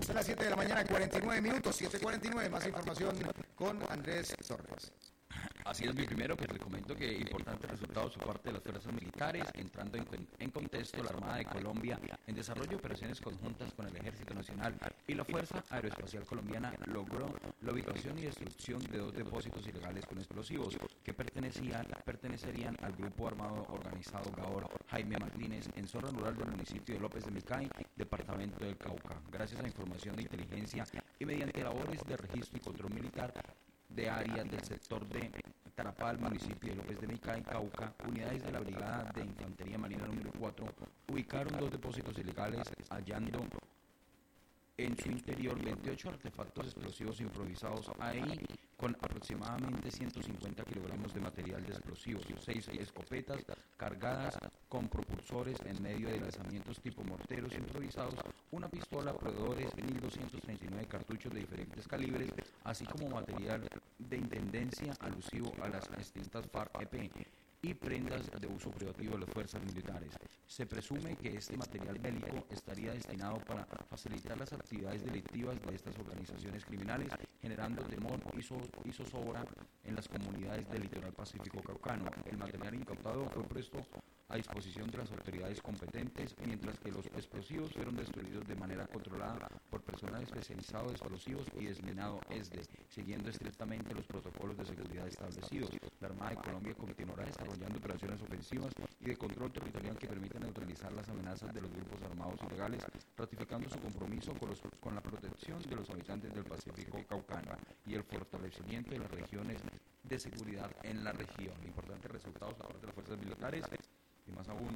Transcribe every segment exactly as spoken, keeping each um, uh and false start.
Son las siete de la mañana, cuarenta y nueve minutos, siete cuarenta y nueve. Más información con Andrés Torres. Así es, mi primero, que les comento que importantes resultados por parte de las fuerzas militares, entrando en, en contexto la Armada de Colombia en desarrollo de operaciones conjuntas con el Ejército Nacional y la Fuerza Aeroespacial Colombiana logró la ubicación y destrucción de dos depósitos ilegales con explosivos que pertenecían, pertenecerían al grupo armado organizado Gaor Jaime Martínez en zona rural del municipio de López de Micay, departamento del Cauca. Gracias a información de inteligencia y mediante labores de registro y control militar de áreas del sector de Tarapal, municipio de López de Micay, Cauca, unidades de la Brigada de Infantería Marina número cuatro ubicaron dos depósitos ilegales, hallando en su interior veintiocho artefactos explosivos improvisados ahí con aproximadamente ciento cincuenta kilogramos de material de explosivos, seis escopetas cargadas con propulsores en medio de lanzamientos tipo morteros improvisados, una pistola, proveedores, mil doscientos treinta y nueve cartuchos de diferentes calibres, así como material de intendencia alusivo a las extintas FARC-E P y prendas de uso privativo de las fuerzas militares. Se presume que este material bélico estaría destinado para facilitar las actividades delictivas de estas organizaciones criminales, generando temor y, so, y zozobra en las comunidades del litoral pacífico caucano. El material incautado fue puesto a disposición de las autoridades competentes, mientras que los explosivos fueron destruidos de manera controlada por personal especializado de explosivos y desminado E S D E, siguiendo estrictamente los protocolos de seguridad establecidos. La Armada de Colombia continuará desarrollando operaciones ofensivas y de control territorial que permitan neutralizar las amenazas de los grupos armados ilegales, ratificando su compromiso con, los, con la protección de los habitantes del Pacífico caucano y el fortalecimiento de las regiones de seguridad en la región. Importantes resultados por parte de las fuerzas militares y más aún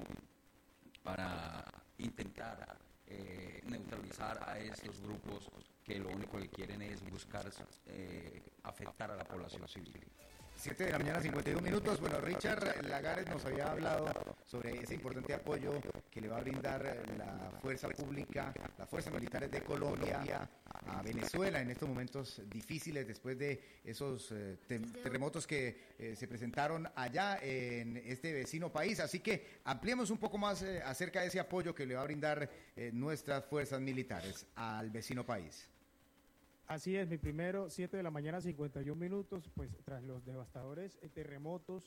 para intentar eh, neutralizar a estos grupos que lo único que quieren es buscar eh, afectar a la población civil. siete de la mañana, cincuenta y dos minutos. Bueno, Richard Lagares nos había hablado sobre ese importante apoyo que le va a brindar la fuerza pública, las fuerzas militares de Colombia a Venezuela en estos momentos difíciles después de esos eh, te- terremotos que eh, se presentaron allá en este vecino país. Así que ampliemos un poco más eh, acerca de ese apoyo que le va a brindar eh, nuestras fuerzas militares al vecino país. Así es, mi primero, siete de la mañana, cincuenta y un minutos, pues tras los devastadores eh, terremotos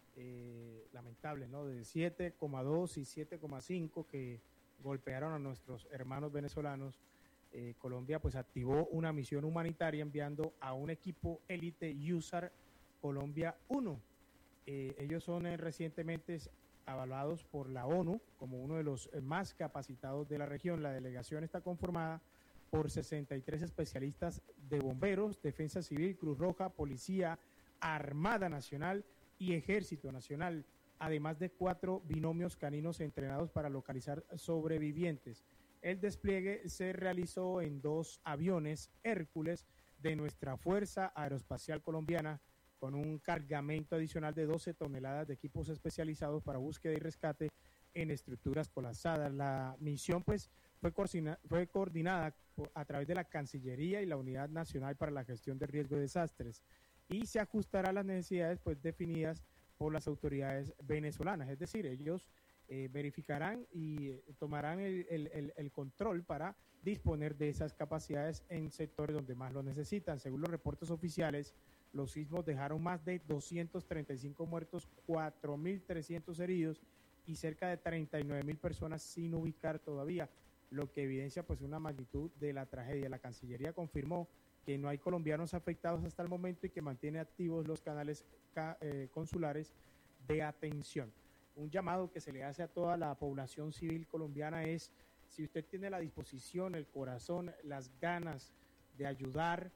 eh, lamentables, ¿no? De siete coma dos y siete coma cinco que golpearon a nuestros hermanos venezolanos, eh, Colombia pues activó una misión humanitaria enviando a un equipo élite U S A R Colombia uno. Eh, ellos son eh, recientemente avalados por la ONU como uno de los eh, más capacitados de la región. La delegación está conformada por sesenta y tres especialistas de bomberos, defensa civil, Cruz Roja, policía, Armada Nacional y Ejército Nacional, además de cuatro binomios caninos entrenados para localizar sobrevivientes. El despliegue se realizó en dos aviones Hércules de nuestra Fuerza Aeroespacial Colombiana, con un cargamento adicional de doce toneladas de equipos especializados para búsqueda y rescate en estructuras colapsadas. La misión, pues, fue, coordina, fue coordinada a través de la Cancillería y la Unidad Nacional para la Gestión de Riesgo de Desastres y se ajustará a las necesidades, pues, definidas por las autoridades venezolanas. Es decir, ellos eh, verificarán y eh, tomarán el, el, el, el control para disponer de esas capacidades en sectores donde más lo necesitan. Según los reportes oficiales, los sismos dejaron más de doscientos treinta y cinco muertos, cuatro mil trescientos heridos y cerca de treinta y nueve mil personas sin ubicar todavía, lo que evidencia pues una magnitud de la tragedia. La Cancillería confirmó que no hay colombianos afectados hasta el momento y que mantiene activos los canales eh, consulares de atención. Un llamado que se le hace a toda la población civil colombiana es, si usted tiene la disposición, el corazón, las ganas de ayudar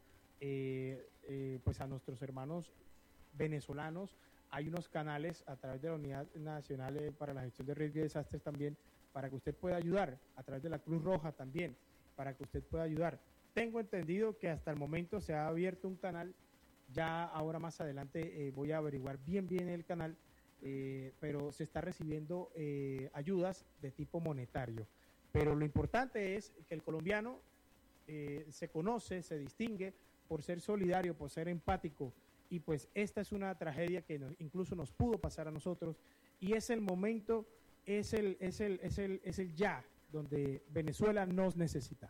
eh, eh, pues a nuestros hermanos venezolanos, hay unos canales a través de la Unidad Nacional para la Gestión de Riesgo y Desastres también, para que usted pueda ayudar, a través de la Cruz Roja también, para que usted pueda ayudar. Tengo entendido que hasta el momento se ha abierto un canal, ya ahora más adelante eh, voy a averiguar bien bien el canal, eh, pero se está recibiendo eh, ayudas de tipo monetario. Pero lo importante es que el colombiano eh, se conoce, se distingue por ser solidario, por ser empático, y pues esta es una tragedia que nos, incluso nos pudo pasar a nosotros, y es el momento, es el, es el, es el, es el ya, donde Venezuela nos necesita.